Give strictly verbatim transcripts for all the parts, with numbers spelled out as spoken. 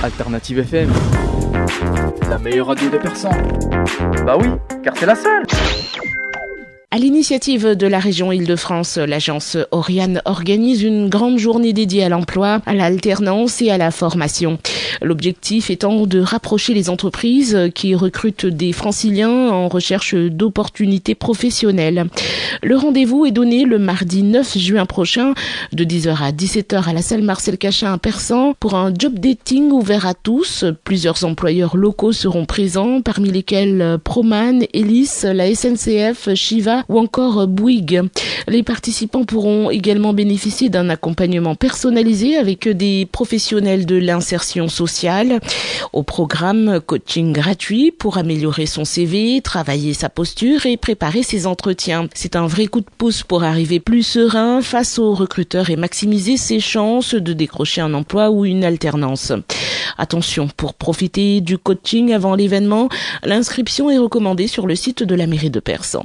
Alternative F M, la meilleure radio de Persan. Bah oui, car c'est la seule. À l'initiative de la région Île-de-France, l'agence Oriane organise une grande journée dédiée à l'emploi, à l'alternance et à la formation. L'objectif étant de rapprocher les entreprises qui recrutent des franciliens en recherche d'opportunités professionnelles. Le rendez-vous est donné le mardi neuf juin prochain de dix heures à dix-sept heures à la salle Marcel Cachin à Persan pour un job dating ouvert à tous. Plusieurs employeurs locaux seront présents, parmi lesquels Proman, Elis, la S N C F, Shiva ou encore Bouygues. Les participants pourront également bénéficier d'un accompagnement personnalisé avec des professionnels de l'insertion sociale. Au programme, coaching gratuit pour améliorer son C V, travailler sa posture et préparer ses entretiens. C'est un vrai coup de pouce pour arriver plus serein face aux recruteurs et maximiser ses chances de décrocher un emploi ou une alternance. Attention, pour profiter du coaching avant l'événement, l'inscription est recommandée sur le site de la mairie de Persan.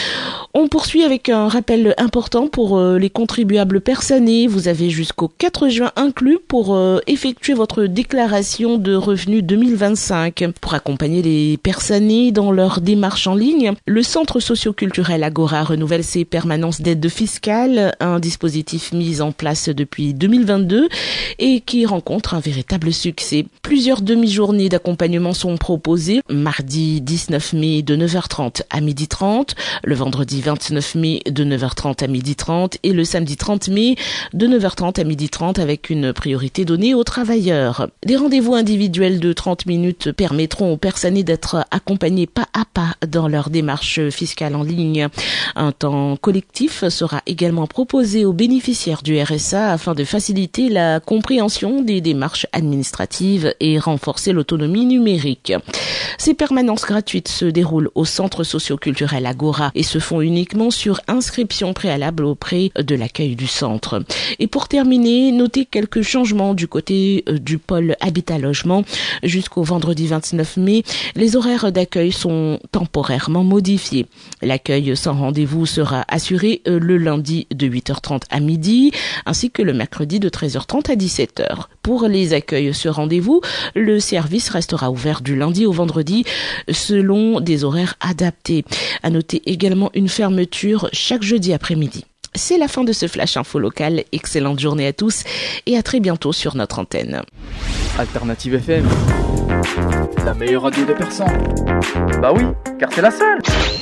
On poursuit avec un rappel important pour euh, les contribuables persanais. Vous avez jusqu'au quatre juin inclus pour euh, effectuer votre déclaration de revenus deux mille vingt-cinq. Pour accompagner les persanais dans leur démarche en ligne, le Centre socio-culturel Agora renouvelle ses permanences d'aide fiscale, un dispositif mis en place depuis deux mille vingt-deux et qui rencontre un véritable succès. Plusieurs demi-journées d'accompagnement sont proposées, mardi dix-neuf mai de neuf heures trente à midi trente, le vendredi vingt-neuf mai de neuf heures trente à midi trente et le samedi trente mai de neuf heures trente à midi trente avec une priorité donnée aux travailleurs. Des rendez-vous individuels de trente minutes permettront aux personnes d'être accompagnées pas à pas dans leur démarche fiscale en ligne. Un temps collectif sera également proposé aux bénéficiaires du R S A afin de faciliter la compréhension des démarches administratives et renforcer l'autonomie numérique. Ces permanences gratuites se déroulent au Centre socio-culturel Agora et se font uniquement sur inscription préalable auprès de l'accueil du centre. Et pour terminer, notez quelques changements du côté du pôle Habitat-Logement. Jusqu'au vendredi vingt-neuf mai, les horaires d'accueil sont temporairement modifiés. L'accueil sans rendez-vous sera assuré le lundi de huit heures trente à midi, ainsi que le mercredi de treize heures trente à dix-sept heures. Pour les accueils sur rendez-vous, le service restera ouvert du lundi au vendredi selon des horaires adaptés. À noter également une fermeture chaque jeudi après-midi. C'est la fin de ce Flash Info local. Excellente journée à tous et à très bientôt sur notre antenne. Alternative F M, la meilleure radio de Persan. Bah oui, car c'est la seule.